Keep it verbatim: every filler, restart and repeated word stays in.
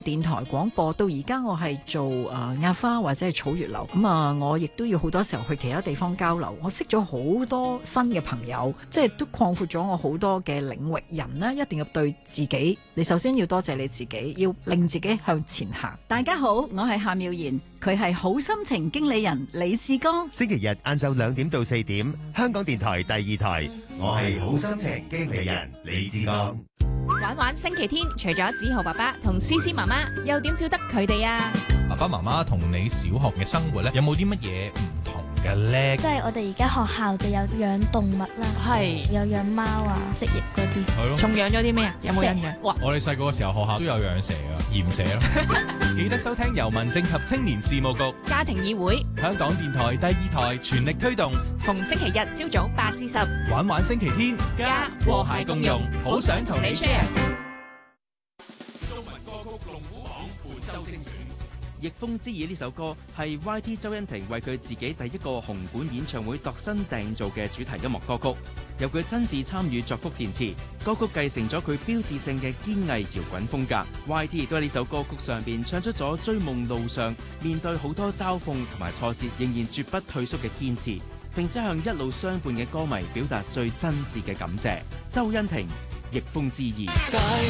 電台廣播到而家，我係做誒壓花或者係草月樓咁啊，我亦都要好多時候去其他地方交流，我識咗好多新嘅朋友，即係都擴闊咗我好多嘅領域。人呢，一定要對自己，你首先要多謝你自己，要令自己向前行。 大家好，我係夏妙賢，佢係好心情經理人李志剛。 星期日晏晝兩點到四點，香港電台第二台，我係好心情經理人李志剛。 玩玩星期天，除咗梓豪爸爸同思思媽媽，又點少得佢哋啊？ 爸爸媽媽同你小學嘅生活咧，有冇啲乜嘢唔同嘅咧？ 即係我哋而家學校就有養動物啦， 係有養貓啊、蜥蜴嗰啲。 係咯。 仲養咗啲咩啊？有冇印象？哇！ 我哋細個嘅時候，學校都有養蛇啊，鹽蛇咯。記得收聽由民政及青年事務局、 家庭議會、 香港電台第二台全力推動， 逢星期日朝早八至十， 玩玩星期天， 家和諧共融，好想同你 share。 中文歌曲龍虎榜本周精選，《逆風之耳》呢首歌係 Y T 周欣婷為佢自己第一個紅館演唱會度身訂造嘅主題音樂歌曲，由佢親自參與作曲填詞，歌曲繼承咗佢標誌性嘅堅毅搖滾風格。Y T 亦都喺呢首歌曲上邊唱出咗追夢路上面對好多嘲諷同埋挫折，仍然絕不退縮嘅堅持，並且向一路相伴嘅歌迷表達最真摯嘅感謝。周欣婷，《逆風之耳》。